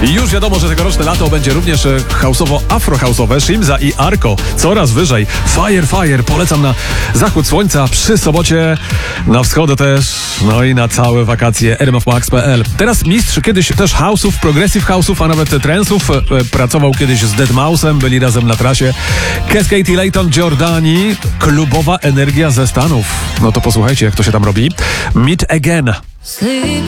Już wiadomo, że tegoroczne lato będzie również houseowo-afro-houseowe. Shimza i Arko coraz wyżej. Fire, polecam na zachód słońca przy sobocie, na wschody też, no i na całe wakacje rmfmax.pl. Teraz mistrz kiedyś też house'ów, progressive house'ów, a nawet trance'ów. Pracował kiedyś z Deadmau5, byli razem na trasie. Cascade i Layton Giordani, klubowa energia ze Stanów. No to posłuchajcie, jak to się tam robi. Meet Again. Sleep